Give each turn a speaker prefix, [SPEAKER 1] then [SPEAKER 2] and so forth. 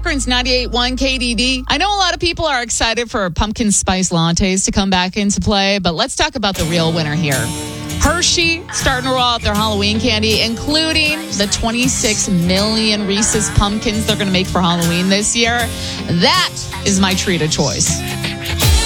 [SPEAKER 1] Akron's 98.1 KDD. I know a lot of people are excited for pumpkin spice lattes to come back into play, but let's talk about the real winner here. Hershey starting to roll out their Halloween candy, including the 26 million Reese's Pumpkins they're going to make for Halloween this year. That is my treat of choice.